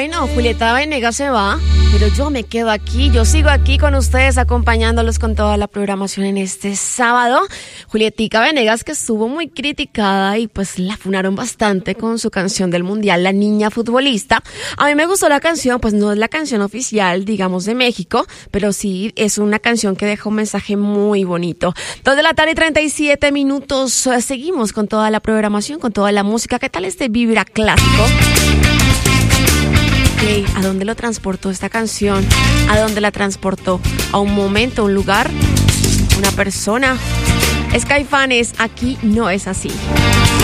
Bueno, Julieta Venegas se va, pero yo me quedo aquí, yo sigo aquí con ustedes acompañándolos con toda la programación en este sábado. Julietica Venegas, que estuvo muy criticada y pues la funaron bastante con su canción del Mundial, La Niña Futbolista. A mí me gustó la canción, pues no es la canción oficial, digamos, de México, pero sí es una canción que deja un mensaje muy bonito. 2 de la tarde, 37 minutos, seguimos con toda la programación, con toda la música. ¿Qué tal este Vibra Clásico? Okay, ¿a dónde lo transportó esta canción? ¿A dónde la transportó? ¿A un momento, un lugar, una persona? Es Caifanes, aquí no es así.